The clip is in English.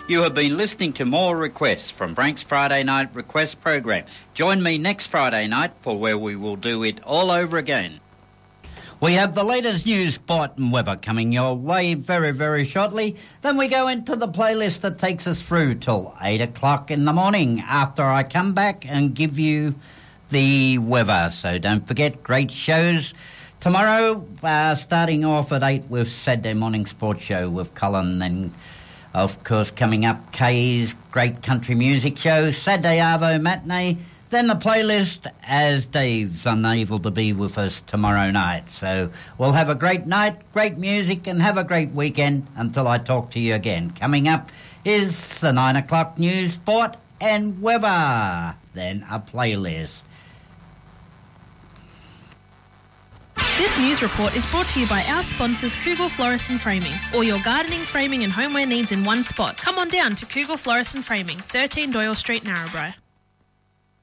You have been listening to more requests from Frank's Friday Night Request program. Join me next Friday night for where we will do it all over again. We have the latest news, sport and weather coming your way very, very shortly. Then we go into the playlist that takes us through till 8 o'clock in the morning after I come back and give you the weather. So don't forget, great shows tomorrow, starting off at 8 with Saturday Morning Sports Show with Colin, and of course, coming up, Kay's Great Country Music Show, Saturday Arvo Matinee, then the playlist as Dave's unable to be with us tomorrow night. So we'll have a great night, great music, and have a great weekend until I talk to you again. Coming up is the 9 o'clock news, sport and weather, then a playlist. This news report is brought to you by our sponsors, Kugel Florist and Framing. All your gardening, framing and homeware needs in one spot. Come on down to Kugel Florist and Framing, 13 Doyle Street, Narrabri.